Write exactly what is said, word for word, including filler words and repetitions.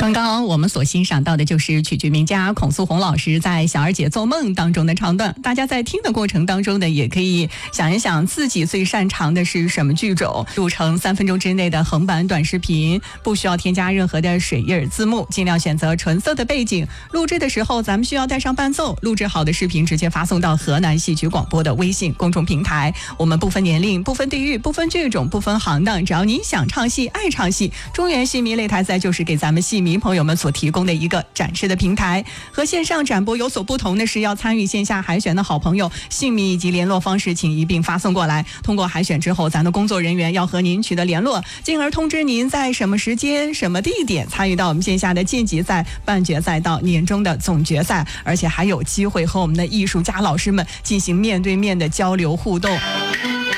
刚刚我们所欣赏到的就是曲剧名家孔苏红老师在《小儿姐做梦》当中的唱段。大家在听的过程当中呢，也可以想一想自己最擅长的是什么剧种，录成三分钟之内的横版短视频，不需要添加任何的水印字幕，尽量选择纯色的背景。录制的时候咱们需要带上伴奏，录制好的视频直接发送到河南戏曲广播的微信公众平台。我们不分年龄，不分地域，不分剧种，不分行当，只要您想唱戏爱唱戏，中原戏迷擂台赛就是给咱们戏迷朋友们所提供的一个展示的平台。和线上展播有所不同的是，要参与线下海选的好朋友，姓名以及联络方式请一并发送过来。通过海选之后，咱的工作人员要和您取得联络，进而通知您在什么时间什么地点参与到我们线下的晋级赛、半决赛到年终的总决赛，而且还有机会和我们的艺术家老师们进行面对面的交流互动。